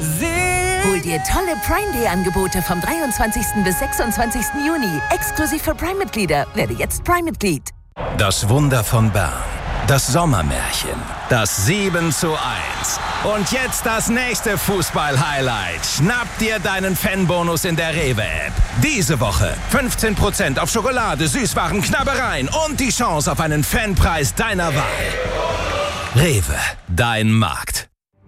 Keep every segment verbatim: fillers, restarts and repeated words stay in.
Hol dir tolle Prime Day Angebote vom dreiundzwanzigsten bis sechsundzwanzigsten Juni. Exklusiv für Prime-Mitglieder. Werde jetzt Prime-Mitglied. Das Wunder von Bern. Das Sommermärchen. Das sieben zu eins. Und jetzt das nächste Fußball-Highlight. Schnapp dir deinen Fanbonus in der Rewe-App. Diese Woche fünfzehn Prozent auf Schokolade, Süßwaren, Knabbereien und die Chance auf einen Fanpreis deiner Wahl. Rewe, dein Markt.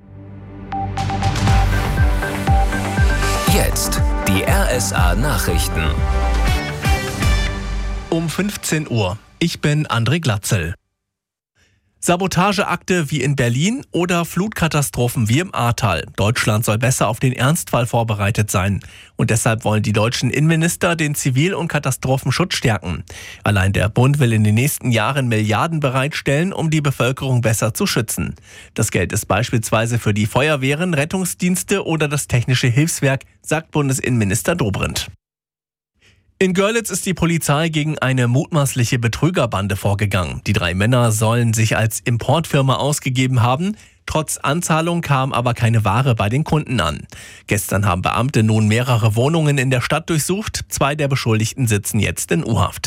Jetzt die R S A-Nachrichten. Um fünfzehn Uhr. Ich bin André Glatzel. Sabotageakte wie in Berlin oder Flutkatastrophen wie im Ahrtal. Deutschland soll besser auf den Ernstfall vorbereitet sein. Und deshalb wollen die deutschen Innenminister den Zivil- und Katastrophenschutz stärken. Allein der Bund will in den nächsten Jahren Milliarden bereitstellen, um die Bevölkerung besser zu schützen. Das Geld ist beispielsweise für die Feuerwehren, Rettungsdienste oder das Technische Hilfswerk, sagt Bundesinnenminister Dobrindt. In Görlitz ist die Polizei gegen eine mutmaßliche Betrügerbande vorgegangen. Die drei Männer sollen sich als Importfirma ausgegeben haben. Trotz Anzahlung kam aber keine Ware bei den Kunden an. Gestern haben Beamte nun mehrere Wohnungen in der Stadt durchsucht. Zwei der Beschuldigten sitzen jetzt in U-Haft.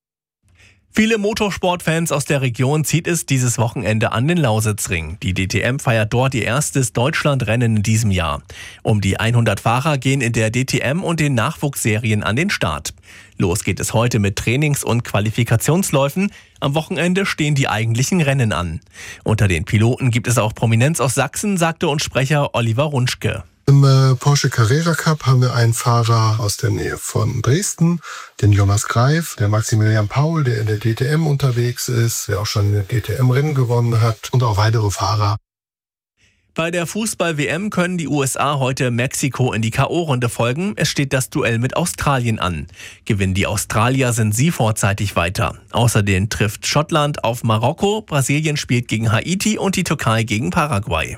Viele Motorsportfans aus der Region zieht es dieses Wochenende an den Lausitzring. Die D T M feiert dort ihr erstes Deutschlandrennen in diesem Jahr. Um die hundert Fahrer gehen in der D T M und den Nachwuchsserien an den Start. Los geht es heute mit Trainings- und Qualifikationsläufen. Am Wochenende stehen die eigentlichen Rennen an. Unter den Piloten gibt es auch Prominenz aus Sachsen, sagte uns Sprecher Oliver Runschke. Im äh, Porsche Carrera Cup haben wir einen Fahrer aus der Nähe von Dresden, den Jonas Greif, der Maximilian Paul, der in der D T M unterwegs ist, der auch schon in der D T M-Rennen gewonnen hat und auch weitere Fahrer. Bei der Fußball-W M können die U S A heute Mexiko in die K O-Runde folgen. Es steht das Duell mit Australien an. Gewinnen die Australier, sind sie vorzeitig weiter. Außerdem trifft Schottland auf Marokko, Brasilien spielt gegen Haiti und die Türkei gegen Paraguay.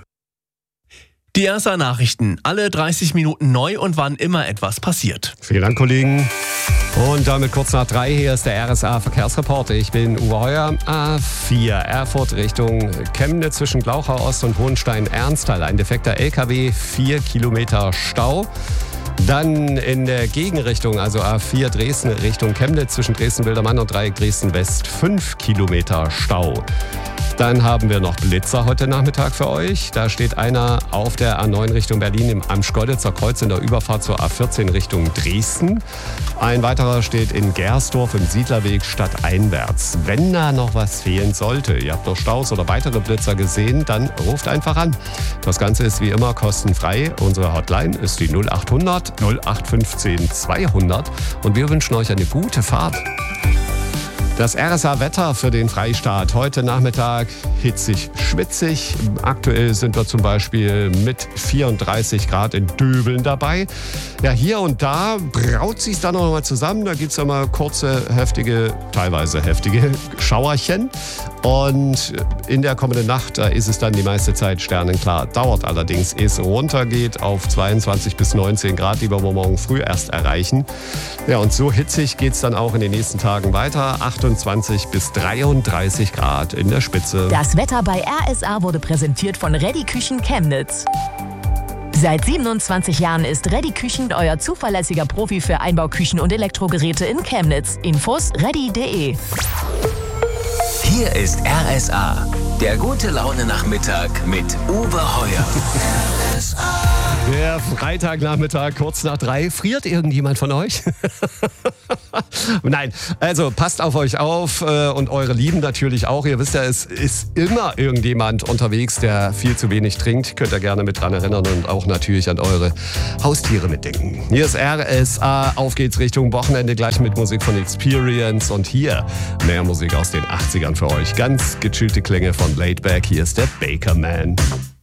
Die R S A-Nachrichten, alle dreißig Minuten neu und wann immer etwas passiert. Vielen Dank, Kollegen. Und damit kurz nach drei, hier ist der R S A-Verkehrsreporter. Ich bin Uwe Heuer. A vier, Erfurt Richtung Chemnitz zwischen Glauchau Ost und Hohenstein-Ernsthal. Ein defekter L K W, vier Kilometer Stau. Dann in der Gegenrichtung, also A vier Dresden Richtung Chemnitz zwischen Dresden-Wildermann und Dreieck Dresden-West, fünf Kilometer Stau. Dann haben wir noch Blitzer heute Nachmittag für euch. Da steht einer auf der A neun Richtung Berlin im, am Schkeuditzer Kreuz in der Überfahrt zur A vierzehn Richtung Dresden. Ein weiterer steht in Gersdorf im Siedlerweg stadteinwärts. Wenn da noch was fehlen sollte, ihr habt noch Staus oder weitere Blitzer gesehen, dann ruft einfach an. Das Ganze ist wie immer kostenfrei. Unsere Hotline ist die null acht hundert null acht fünfzehn zweihundert und wir wünschen euch eine gute Fahrt. Das R S A-Wetter für den Freistaat. Heute Nachmittag hitzig, schwitzig. Aktuell sind wir zum Beispiel mit vierunddreißig Grad in Döbeln dabei. Ja, hier und da braut sich dann noch mal zusammen. Da gibt es immer kurze, heftige, teilweise heftige Schauerchen. Und in der kommenden Nacht, da ist es dann die meiste Zeit sternenklar. Dauert allerdings, ehe es runtergeht auf zweiundzwanzig bis neunzehn Grad, die wir morgen früh erst erreichen. Ja, und so hitzig geht es dann auch in den nächsten Tagen weiter. achtundzwanzig bis dreiunddreißig Grad in der Spitze. Das Wetter bei R S A wurde präsentiert von Ready Küchen Chemnitz. Seit siebenundzwanzig Jahren ist Ready Küchen euer zuverlässiger Profi für Einbauküchen und Elektrogeräte in Chemnitz. Infos ready punkt de. Hier ist R S A, der gute Laune-Nachmittag mit Uwe Heuer. R S A. Der Freitagnachmittag, kurz nach drei. Friert irgendjemand von euch? Nein, also passt auf euch auf äh, und eure Lieben natürlich auch. Ihr wisst ja, es ist immer irgendjemand unterwegs, der viel zu wenig trinkt. Könnt ihr gerne mit dran erinnern und auch natürlich an eure Haustiere mitdenken. Hier ist R S A, auf geht's Richtung Wochenende, gleich mit Musik von Experience. Und hier mehr Musik aus den achtzigern für euch. Ganz gechillte Klänge von Laidback. Hier ist der Baker Man.